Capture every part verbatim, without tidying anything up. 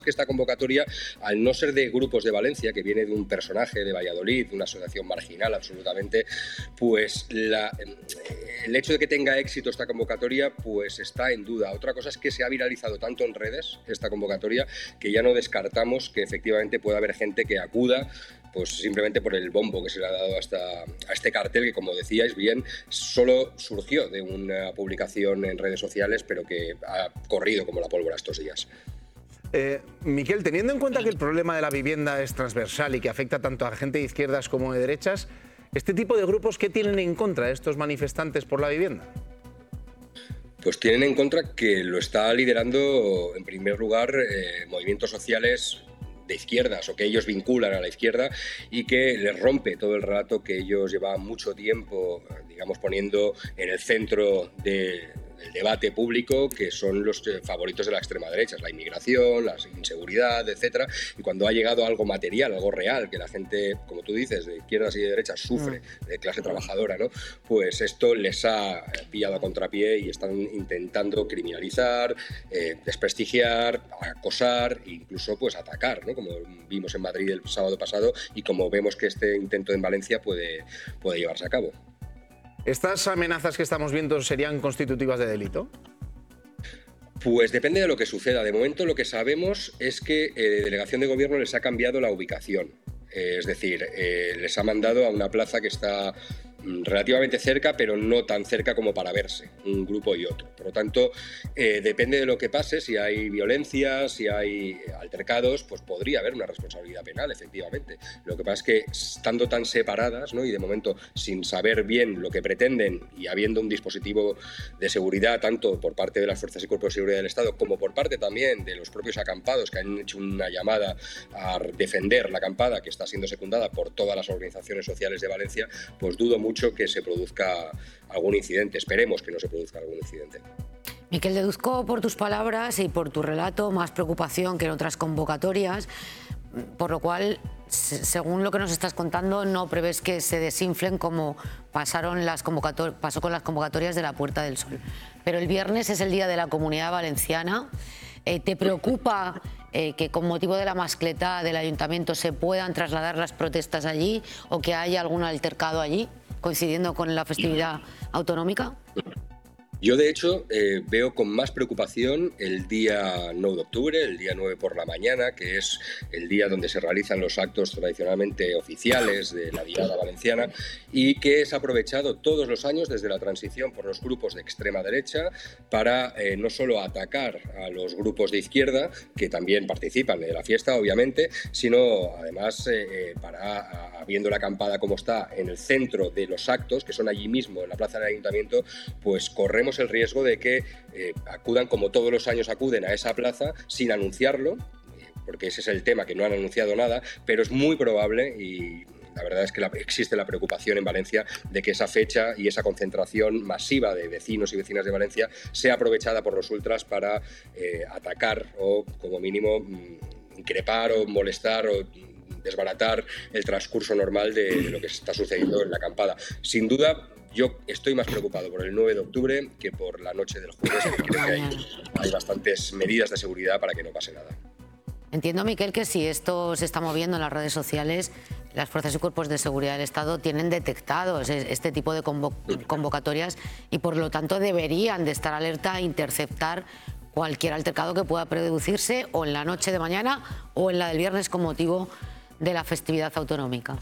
que esta convocatoria, al no ser de Grupos de Valencia, que viene de un personaje de Valladolid, de una asociación marginal absolutamente, pues la, el hecho de que tenga éxito esta convocatoria pues está en duda. Otra cosa es que se ha viralizado tanto en redes esta convocatoria que ya no descartamos que efectivamente pueda haber gente que acuda pues simplemente por el bombo que se le ha dado hasta a este cartel que, como decíais bien, solo surgió de una publicación en redes sociales, pero que ha corrido como la pólvora estos días. Eh, Miquel, teniendo en cuenta que el problema de la vivienda es transversal y que afecta tanto a gente de izquierdas como de derechas, ¿este tipo de grupos qué tienen en contra de estos manifestantes por la vivienda? Pues tienen en contra que lo está liderando, en primer lugar, eh, movimientos sociales de izquierdas o que ellos vinculan a la izquierda y que les rompe todo el relato que ellos llevaban mucho tiempo, digamos, poniendo en el centro de... el debate público, que son los favoritos de la extrema derecha, la inmigración, la inseguridad, etcétera. Y cuando ha llegado algo material, algo real, que la gente, como tú dices, de izquierdas y de derechas sufre, de clase trabajadora, ¿no? Pues esto les ha pillado a contrapié y están intentando criminalizar, eh, desprestigiar, acosar e incluso pues atacar, ¿no? Como vimos en Madrid el sábado pasado y como vemos que este intento en Valencia puede, puede llevarse a cabo. ¿Estas amenazas que estamos viendo serían constitutivas de delito? Pues depende de lo que suceda. De momento lo que sabemos es que eh, Delegación de Gobierno les ha cambiado la ubicación. Eh, es decir, eh, les ha mandado a una plaza que está relativamente cerca, pero no tan cerca como para verse, un grupo y otro. Por lo tanto, eh, depende de lo que pase, si hay violencia, si hay altercados, pues podría haber una responsabilidad penal, efectivamente. Lo que pasa es que estando tan separadas, ¿no? Y de momento sin saber bien lo que pretenden y habiendo un dispositivo de seguridad tanto por parte de las fuerzas y cuerpos de seguridad del Estado como por parte también de los propios acampados que han hecho una llamada a defender la acampada que está siendo secundada por todas las organizaciones sociales de Valencia, pues dudo mucho mucho que se produzca algún incidente. Esperemos que no se produzca algún incidente. Miquel, deduzco por tus palabras y por tu relato más preocupación que en otras convocatorias, por lo cual, según lo que nos estás contando, no prevés que se desinflen como pasaron las convocator- pasó con las convocatorias de la Puerta del Sol. Pero el viernes es el Día de la Comunidad Valenciana. Eh, ¿Te preocupa eh, que con motivo de la mascletá del ayuntamiento se puedan trasladar las protestas allí o que haya algún altercado allí, coincidiendo con la festividad autonómica? Yo, de hecho, eh, veo con más preocupación el día nueve de octubre, el día nueve por la mañana, que es el día donde se realizan los actos tradicionalmente oficiales de la Diada Valenciana y que es aprovechado todos los años desde la transición por los grupos de extrema derecha para eh, no solo atacar a los grupos de izquierda, que también participan de la fiesta, obviamente, sino además eh, para, habiendo la acampada como está en el centro de los actos, que son allí mismo, en la plaza del Ayuntamiento, pues corremos el riesgo de que eh, acudan, como todos los años acuden a esa plaza, sin anunciarlo, porque ese es el tema, que no han anunciado nada, pero es muy probable y la verdad es que la, existe la preocupación en Valencia de que esa fecha y esa concentración masiva de vecinos y vecinas de Valencia sea aprovechada por los ultras para eh, atacar o, como mínimo, increpar o molestar o desbaratar el transcurso normal de, de lo que está sucediendo en la acampada. Sin duda, yo estoy más preocupado por el nueve de octubre que por la noche del jueves, porque creo que hay, hay bastantes medidas de seguridad para que no pase nada. Entiendo, Miquel, que si esto se está moviendo en las redes sociales, las fuerzas y cuerpos de seguridad del Estado tienen detectados este tipo de convo convocatorias y por lo tanto deberían de estar alerta e interceptar cualquier altercado que pueda producirse o en la noche de mañana o en la del viernes con motivo de la festividad autonómica.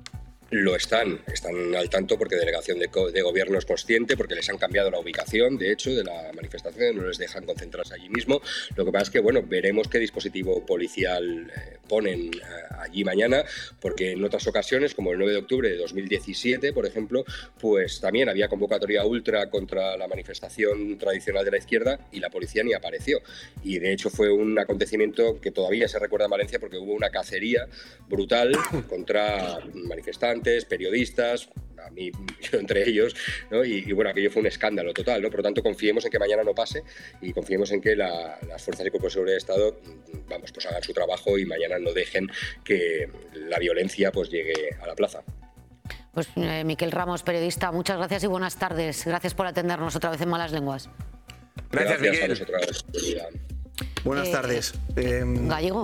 Lo están, están al tanto porque Delegación de, de Gobierno es consciente, porque les han cambiado la ubicación, de hecho, de la manifestación, no les dejan concentrarse allí mismo. Lo que pasa es que, bueno, veremos qué dispositivo policial eh, ponen eh, allí mañana, porque en otras ocasiones, como el nueve de octubre de dos mil diecisiete, por ejemplo, pues también había convocatoria ultra contra la manifestación tradicional de la izquierda y la policía ni apareció. Y, de hecho, fue un acontecimiento que todavía se recuerda en Valencia porque hubo una cacería brutal contra manifestantes, periodistas, a mí, yo entre ellos, ¿no? y, y bueno, aquello fue un escándalo total, ¿no? Por lo tanto, confiemos en que mañana no pase y confiemos en que la, las fuerzas y cuerpos de seguridad del Estado, vamos, pues hagan su trabajo y mañana no dejen que la violencia pues llegue a la plaza. Pues eh, Miquel Ramos, periodista, muchas gracias y buenas tardes. Gracias por atendernos otra vez en Malas Lenguas. Gracias, gracias a vosotros. Buenas eh, tardes. Eh, Gallego.